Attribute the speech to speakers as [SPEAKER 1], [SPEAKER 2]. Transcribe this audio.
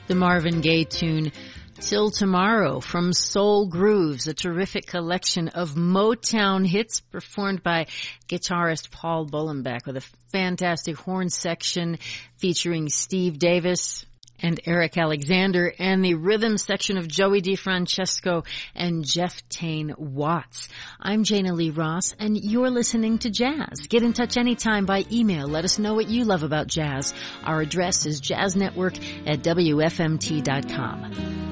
[SPEAKER 1] The Marvin Gaye tune Till Tomorrow from Soul Grooves, a terrific collection of Motown hits performed by guitarist Paul Bullenbeck with a fantastic horn section featuring Steve Davis and Eric Alexander, and the rhythm section of Joey DeFrancesco and Jeff Tane Watts. I'm Jana Lee Ross, and you're listening to Jazz. Get in touch anytime by email. Let us know what you love about jazz. Our address is jazznetwork@wfmt.com.